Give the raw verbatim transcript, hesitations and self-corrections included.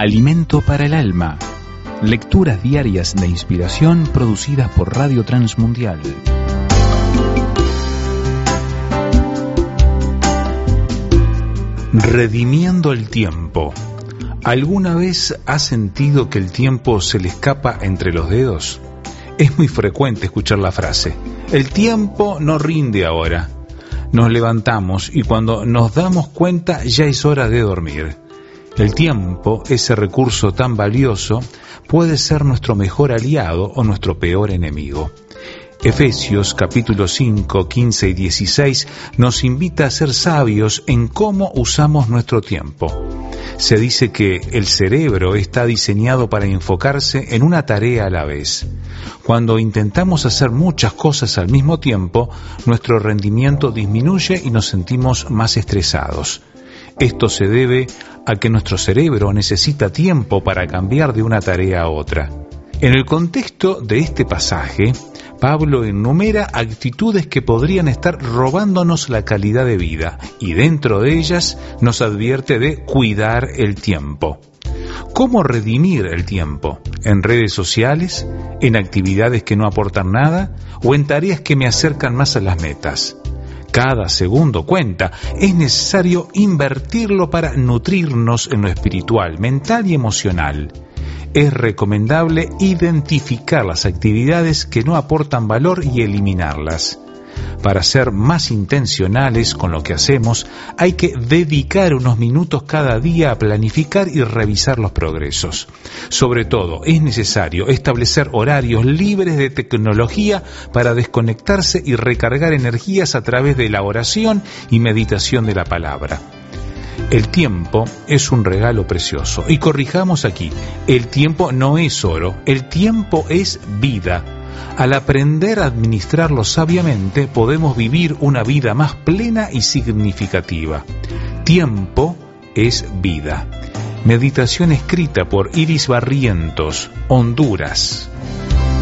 Alimento para el alma. Lecturas diarias de inspiración producidas por Radio Transmundial. Redimiendo el tiempo. ¿Alguna vez has sentido que el tiempo se le escapa entre los dedos? Es muy frecuente escuchar la frase: el tiempo no rinde ahora. Nos levantamos y cuando nos damos cuenta ya es hora de dormir. El tiempo, ese recurso tan valioso, puede ser nuestro mejor aliado o nuestro peor enemigo. Efesios capítulo cinco, quince y dieciséis nos invita a ser sabios en cómo usamos nuestro tiempo. Se dice que el cerebro está diseñado para enfocarse en una tarea a la vez. Cuando intentamos hacer muchas cosas al mismo tiempo, nuestro rendimiento disminuye y nos sentimos más estresados. Esto se debe a que nuestro cerebro necesita tiempo para cambiar de una tarea a otra. En el contexto de este pasaje, Pablo enumera actitudes que podrían estar robándonos la calidad de vida y dentro de ellas nos advierte de cuidar el tiempo. ¿Cómo redimir el tiempo? ¿En redes sociales? ¿En actividades que no aportan nada? ¿O en tareas que me acercan más a las metas? Cada segundo cuenta. Es necesario invertirlo para nutrirnos en lo espiritual, mental y emocional. Es recomendable identificar las actividades que no aportan valor y eliminarlas. Para ser más intencionales con lo que hacemos, hay que dedicar unos minutos cada día a planificar y revisar los progresos. Sobre todo, es necesario establecer horarios libres de tecnología para desconectarse y recargar energías a través de la oración y meditación de la palabra. El tiempo es un regalo precioso. Y corrijamos aquí, el tiempo no es oro, el tiempo es vida. Al aprender a administrarlo sabiamente, podemos vivir una vida más plena y significativa. Tiempo es vida. Meditación escrita por Iris Barrientos, Honduras.